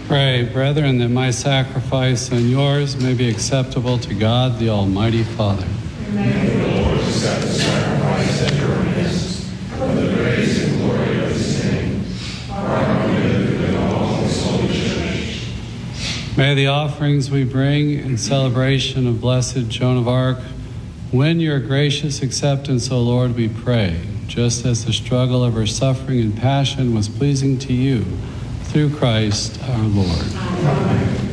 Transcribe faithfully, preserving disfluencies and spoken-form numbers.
Pray, brethren, that my sacrifice and yours may be acceptable to God, the Almighty Father. May the Lord accept the sacrifice at your hands, for the praise and glory of his name, our good and all his holy church. May the offerings we bring in celebration of Blessed Joan of Arc win your gracious acceptance, O Lord, we pray, just as the struggle of her suffering and passion was pleasing to you, through Christ our Lord. Amen.